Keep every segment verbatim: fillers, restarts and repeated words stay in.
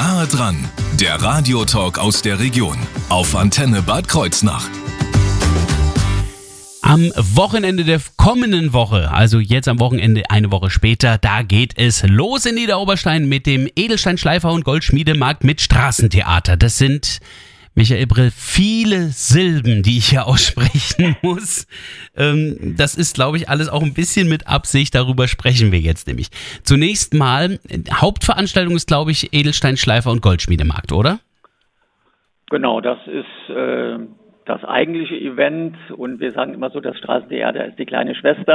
Nahe dran, der Radiotalk aus der Region auf Antenne Bad Kreuznach. Am Wochenende der kommenden Woche, also jetzt am Wochenende eine Woche später, da geht es los in Niederoberstein mit dem Edelsteinschleifer- und Goldschmiedemarkt mit Straßentheater. Das sind, Michael Brill, viele Silben, die ich hier aussprechen muss. Ähm, das ist, glaube ich, alles auch ein bisschen mit Absicht. Darüber sprechen wir jetzt nämlich. Zunächst mal, Hauptveranstaltung ist, glaube ich, Edelsteinschleifer- und Goldschmiedemarkt, oder? Genau, das ist äh, das eigentliche Event und wir sagen immer so, das Straßentheater ist die kleine Schwester.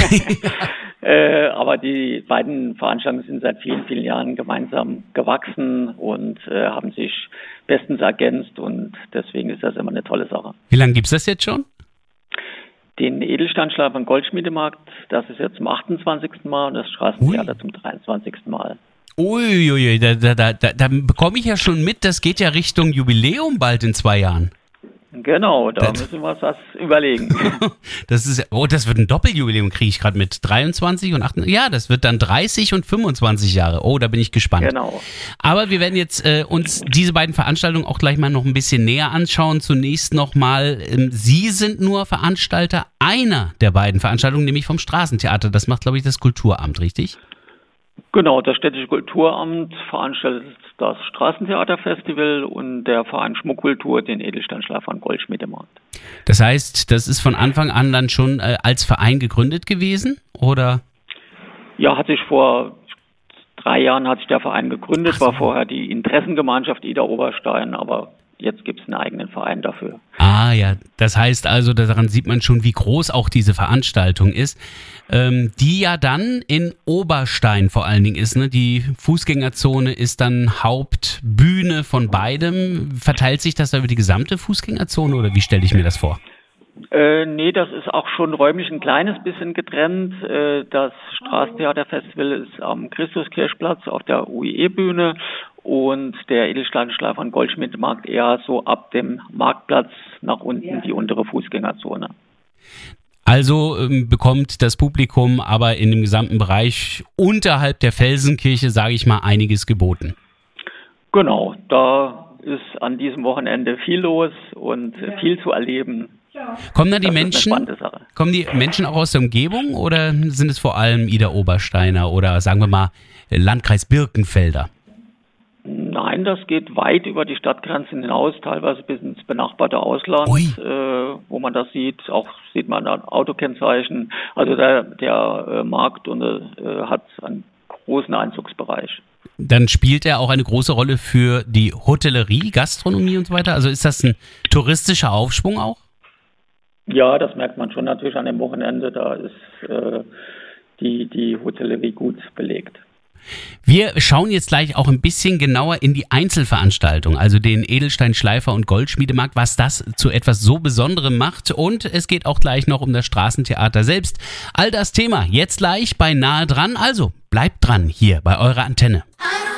äh, aber die beiden Veranstaltungen sind seit vielen, vielen Jahren gemeinsam gewachsen und äh, haben sich bestens ergänzt und deswegen ist das immer eine tolle Sache. Wie lange gibt es das jetzt schon? Den Edelsteinschleifer- und Goldschmiedemarkt, das ist jetzt zum achtundzwanzigsten Mal und das Straßentheater Ui. zum dreiundzwanzigsten Mal. Uiuiui, da, da, da, da bekomme ich ja schon mit, das geht ja Richtung Jubiläum bald in zwei Jahren. Genau, da das, müssen wir uns was überlegen. Das ist, oh, das wird ein Doppeljubiläum, kriege ich gerade mit dreiundzwanzig und achtundzwanzig. Ja, das wird dann dreißig und fünfundzwanzig Jahre. Oh, da bin ich gespannt. Genau. Aber wir werden jetzt äh, uns diese beiden Veranstaltungen auch gleich mal noch ein bisschen näher anschauen. Zunächst nochmal, ähm, Sie sind nur Veranstalter einer der beiden Veranstaltungen, nämlich vom Straßentheater. Das macht, glaube ich, das Kulturamt, richtig? Genau, das städtische Kulturamt veranstaltet das Straßentheaterfestival und der Verein Schmuckkultur den Edelsteinschleifer- und Goldschmiedemarkt. Das heißt, das ist von Anfang an dann schon äh, als Verein gegründet gewesen, oder? Ja, hat sich vor drei Jahren hat sich der Verein gegründet, so. War vorher die Interessengemeinschaft Ida Oberstein, aber jetzt gibt es einen eigenen Verein dafür. Ah ja, das heißt also, daran sieht man schon, wie groß auch diese Veranstaltung ist, ähm, die ja dann in Oberstein vor allen Dingen ist. Ne? Die Fußgängerzone ist dann Hauptbühne von beidem. Verteilt sich das da über die gesamte Fußgängerzone oder wie stelle ich mir das vor? Äh, nee, das ist auch schon räumlich ein kleines bisschen getrennt. Äh, das Straßentheaterfestival ist am Christuskirchplatz auf der U I E-Bühne und der Edelsteinschleifer- und Goldschmiedemarkt eher so ab dem Marktplatz nach unten, die untere Fußgängerzone. Also ähm, bekommt das Publikum aber in dem gesamten Bereich unterhalb der Felsenkirche, sage ich mal, einiges geboten. Genau, da ist an diesem Wochenende viel los und viel zu erleben. Kommen da die Menschen, kommen die Menschen auch aus der Umgebung oder sind es vor allem Ida Obersteiner oder sagen wir mal Landkreis Birkenfelder? Nein, das geht weit über die Stadtgrenzen hinaus, teilweise bis ins benachbarte Ausland, äh, wo man das sieht. Auch sieht man dann Autokennzeichen. Also der, der äh, Markt und, äh, hat einen großen Einzugsbereich. Dann spielt er auch eine große Rolle für die Hotellerie, Gastronomie und so weiter. Also ist das ein touristischer Aufschwung auch? Ja, das merkt man schon natürlich an dem Wochenende. Da ist äh, die, die Hotellerie gut belegt. Wir schauen jetzt gleich auch ein bisschen genauer in die Einzelveranstaltung, also den Edelsteinschleifer- und Goldschmiedemarkt, was das zu etwas so Besonderem macht. Und es geht auch gleich noch um das Straßentheater selbst. All das Thema jetzt gleich bei Nahe dran. Also bleibt dran hier bei eurer Antenne.